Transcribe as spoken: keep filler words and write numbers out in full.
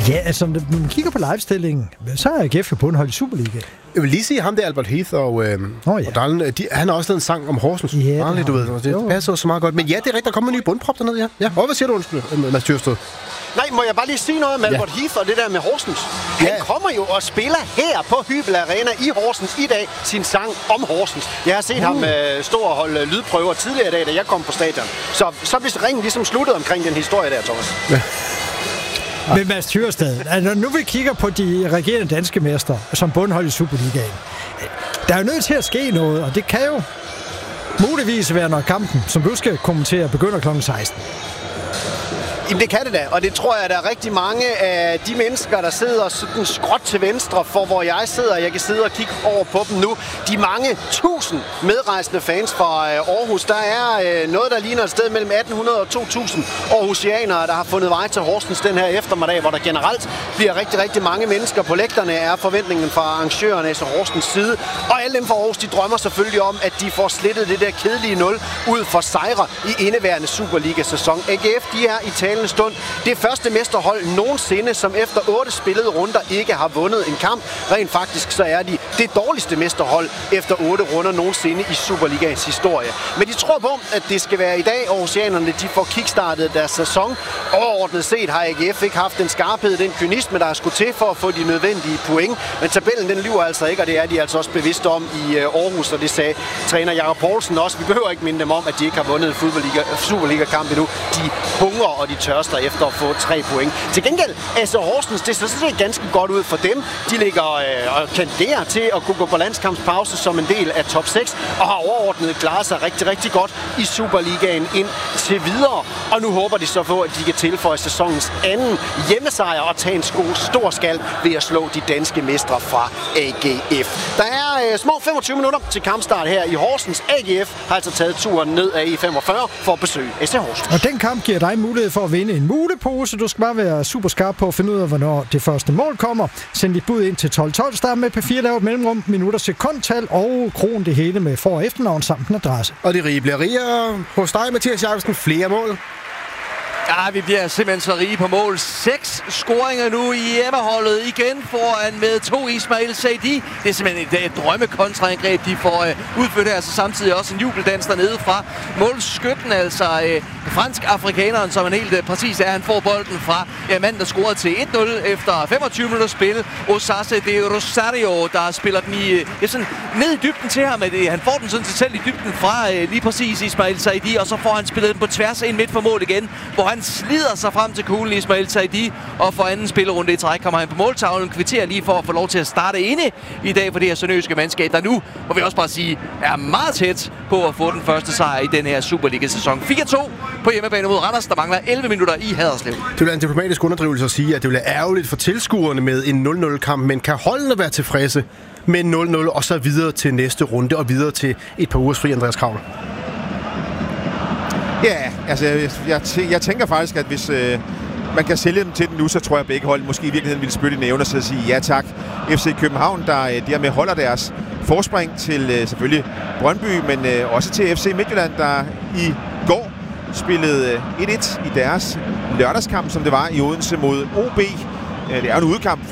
Ja, altså, når man kigger på livestillingen, så er A G F jo på en hold i Superligaen. Jeg vil lige sige, ham der Albert Heath og, øh, oh, ja. og Dalen, de, han har også lavet en sang om Horsens. Ja, Arne, du ved, det jo. passer så meget godt. Men ja, det er rigtigt, der kommer en ny bundprop dernede, ja. ja. Og hvad siger du, undskyld, Mads Thyrsted? Nej, må jeg bare lige sige noget med ja. Albert Heath og det der med Horsens? Han ja. kommer jo og spiller her på Hybel Arena i Horsens i dag sin sang om Horsens. Jeg har set uh. ham øh, stå og holde lydprøver tidligere i dag, da jeg kom på stadion. Så, så blev ringen ligesom sluttet omkring den historie der, Thomas. Ja. Men Mads Thyrsted, altså, nu vi kigger på de regerende danske mestre som bundhold i Superligaen. Der er jo nødt til at ske noget, og det kan jo muligvis være, når kampen, som du skal kommentere, begynder klokken seksten. Jamen det kan det da, og det tror jeg, der er rigtig mange af de mennesker, der sidder sådan skråt til venstre for, hvor jeg sidder. Jeg kan sidde og kigge over på dem nu. De mange tusind medrejsende fans fra Aarhus. Der er noget, der ligner et sted mellem atten hundrede og to tusind aarhusianere, der har fundet vej til Horsens den her eftermiddag, hvor der generelt bliver rigtig, rigtig mange mennesker på lægterne, er forventningen fra arrangørerne af Horsens side. Og alle dem fra Aarhus, de drømmer selvfølgelig om, at de får slettet det der kedelige nul ud for sejre i indeværende Superliga-sæson. A G F, de er i talende stund det første mesterhold nogensinde, som efter otte spillede runder ikke har vundet en kamp. Rent faktisk så er de det dårligste mesterhold efter otte runder nogensinde i Superligaens historie. Men de tror på, at det skal være i dag, Aarhusianerne de får kickstartet deres sæson. Overordnet set har A G F ikke haft den skarphed, den kynisme, der er skulle til for at få de nødvendige point. Men tabellen den lyver altså ikke, og det er de altså også bevidste om i Aarhus, og det sagde træner Jakob Poulsen også. Vi behøver ikke minde dem om, at de ikke har vundet en Superliga-kamp endnu. De hungrer, og de tørster efter at få tre point. Til gengæld, altså Horsens, det ser sådan ganske godt ud for dem. De ligger øh, og kandiderer til at kunne gå på landskampspause som en del af top seks, og har overordnet klaret sig rigtig, rigtig godt i Superligaen ind til videre. Og nu håber de så på, at de kan tilføje sæsonens anden hjemmesejr og tage en stor skal ved at slå de danske mestre fra A G F. Der er øh, små femogtyve minutter til kampstart her i Horsens. A G F har altså taget turen ned af E femogfyrre for at besøge S C Horsens. Og den kamp giver dig mulighed for at vinde en mulepose. Du skal bare være super skarp på at finde ud af, hvornår det første mål kommer. Send dit bud ind til tolv tolv. Start med P fire, lav et mellemrum, minutter, sekundtal og kron det hele med for- og efternavn samt en adresse. Og det rige bliver rigere hos dig, Mathias Jacobsen. Flere mål. Ja, vi bliver simpelthen så rige på mål. Seks scoringer nu i hjemmeholdet. Igen foran med to Ismail Saidi. Det er simpelthen et, et drømmekontraangreb, de får uh, udført her. Så samtidig også en jubeldans dernede fra målskytten, altså uh, fransk-afrikaneren, som han helt uh, præcis er. Han får bolden fra ja, manden, der scorede til et nul efter femogtyve minutter spil. Osase de Rosario, der spiller den i, uh, ja, sådan ned i dybden til ham. Uh, han får den sådan til selv i dybden fra uh, lige præcis Ismail Saidi, og så får han spillet den på tværs ind midt for mål igen, hvor han slider sig frem til kuglen Ismail Saidi, og for anden spillerunde i træk kommer han på måltavlen, kvitterer lige for at få lov til at starte inde i dag for det her sønderjyske mandskab, der nu, må vi også bare sige, er meget tæt på at få den første sejr i den her Superliga-sæson. fire to på hjemmebane mod Randers, der mangler elleve minutter i Haderslev. Det vil være en diplomatisk underdrivelse at sige, at det vil være ærgerligt for tilskuerne med en nul nul-kamp, men kan holdene være tilfredse med nul nul og så videre til næste runde og videre til et par ugers fri, Andreas Kravl? Ja, altså jeg, jeg, jeg tænker faktisk, at hvis øh, man kan sælge dem til den nu, så tror jeg, at begge hold måske i virkeligheden ville spytte i nævn og så sige ja tak. F C København, der øh, dermed holder deres forspring til øh, selvfølgelig Brøndby, men øh, også til F C Midtjylland, der i går spillede øh, et et i deres lørdagskamp, som det var i Odense mod O B. Øh, det er en udekamp